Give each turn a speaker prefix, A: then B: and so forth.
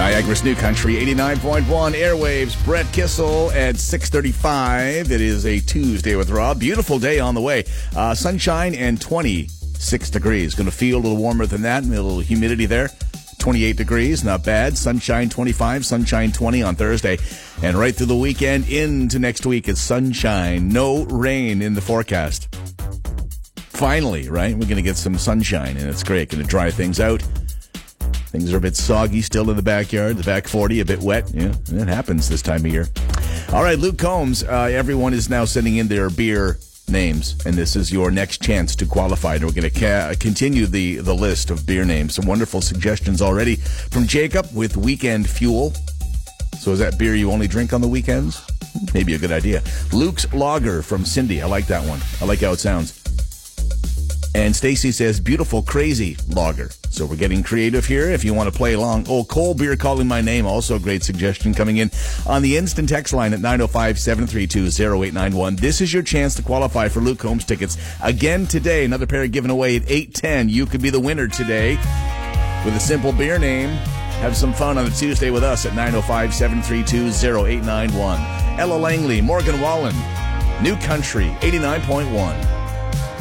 A: Niagara's New Country, 89.1 airwaves. Brett Kissel at 6:35. It is a Tuesday with Rob. Beautiful day on the way. Sunshine and 26 degrees. Going to feel a little warmer than that. A little humidity there. 28 degrees, not bad. Sunshine 25, sunshine 20 on Thursday. And right through the weekend into next week, it's sunshine. No rain in the forecast. Finally, right? We're going to get some sunshine, and it's great. Going to dry things out. Things are a bit soggy still in the backyard. The back 40, a bit wet. Yeah, it happens this time of year. All right, Luke Combs. Everyone is now sending in their beer names, and this is your next chance to qualify. And we're going to continue the list of beer names. Some wonderful suggestions already from Jacob with Weekend Fuel. So is that beer you only drink on the weekends? Maybe a good idea. Luke's Lager from Cindy. I like that one. I like how it sounds. And Stacy says, beautiful, crazy lager. So we're getting creative here if you want to play along. Oh, Cold Beer Calling My Name, also a great suggestion coming in on the instant text line at 905-732-0891. This is your chance to qualify for Luke Combs tickets. Again today, another pair given away at 8:10. You could be the winner today with a simple beer name. Have some fun on a Tuesday with us at 905-732-0891. Ella Langley, Morgan Wallen, New Country, 89.1.